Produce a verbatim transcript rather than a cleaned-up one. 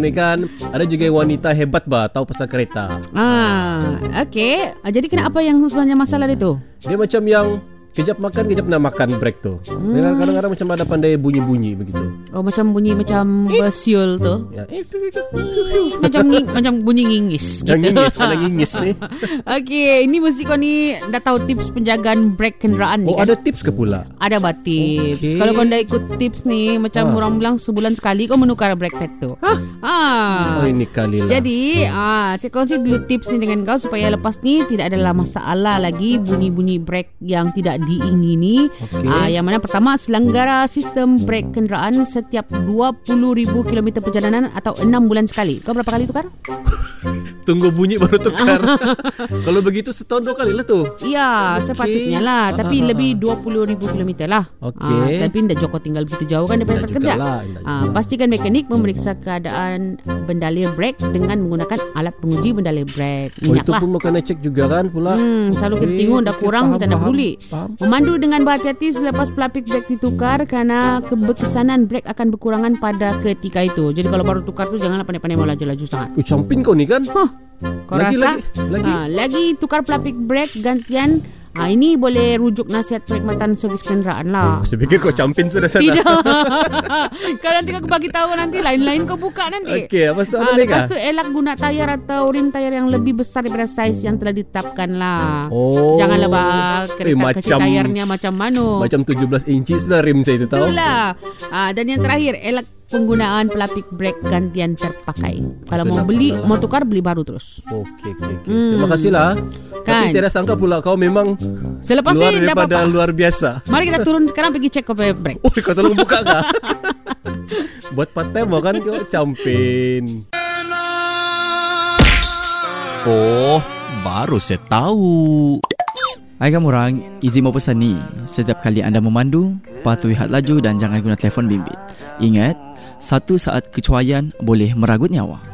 ni kan. Ada juga wanita hebat bah, tahu pasal kereta. Ah, okey. Ah, jadi kenapa yang sebenarnya masalah dia tu? Dia macam yang kejap makan, kejap nak makan brake tu. Hmm. Kadang-kadang macam ada pandai bunyi-bunyi begitu. Oh, macam bunyi macam bersiul tu. Ya. Macam nging, macam bunyi ngingis. Yang ngingis, mana ngingis ni? Okey, ini mesti kau ni dah tahu tips penjagaan brake kenderaan ni Oh, kan? ada tips ke pula? Ada bah tips. Okay. Kalau kau dah ikut tips ni, macam Ha. orang bilang sebulan sekali kau menukar brake pad tu. Hah? Ah. Oh, ini kali lah. Jadi, ah, saya kongsi dulu tips ni dengan kau supaya lepas ni tidak ada masalah lagi bunyi-bunyi brake yang tidak diingini. Okey. Ah, yang mana pertama, selenggara sistem brake kenderaan setiap dua puluh ribu kilometer perjalanan atau enam bulan sekali. Kau berapa kali tukar? Tunggu bunyi baru tukar. Kalau begitu setahun dua kali lah tu. Ya, Okey. sepatutnya lah. Tapi Ah, lebih dua puluh ribu kilometer lah. Okey. Ah, tapi tidak Joko tinggal begitu jauh kan daripada Indah tempat kerja. jugalah, indah Ah, pastikan mekanik memeriksa keadaan bendalir brake dengan menggunakan alat penguji bendalir brake. Oh, Minyak itu lah. pun mau kena cek juga kan pula. Hmm, selalu kita Okey, tengok dah okey, kurang faham, kita nak faham, peduli. faham. Memandu dengan berhati-hati selepas pelapik brake ditukar kerana keberkesanan brake akan berkurangan pada ketika itu. Jadi kalau baru tukar tu janganlah pandai-pandai mau laju-laju sangat. Oh, camping kau ni kan? Huh, kau Lagi, rasa? lagi, lagi. Ha, lagi tukar pelapik brake gantian. Ha, ini boleh rujuk nasihat perkhidmatan servis kenderaan lah. Saya fikir kau camping sudah sana. Tidak. Kalau nanti aku bagi tahu nanti lain-lain kau buka nanti. Okey, lepas tu ada Ah, lagi lepas kah? tu elak guna tayar atau rim tayar yang lebih besar daripada saiz yang telah ditetapkan lah. Oh. Janganlah bah kereta Eh, kecil macam- tayarnya macam mana. Macam tujuh belas inches lah rim saya tu tahu. Itulah. Ah, dan yang terakhir, elak penggunaan pelapik brake gantian terpakai. Kalau mau beli, mau tukar, beli baru terus. Okey, okey, okey. Hmm. Terima kasihlah. Kan? Tapi tiada sangka pula kau memang Selepas luar ni dah daripada apa-apa. luar biasa. Mari kita turun sekarang pergi cek kopi brake. Oh, kau tolong buka kah? Buat part time kan kau camping. Oh, baru saya tahu. Hai kamu orang, izin mau pesan ni. Setiap kali anda memandu, patuhi had laju dan jangan guna telefon bimbit. Ingat, satu saat kecuaian boleh meragut nyawa.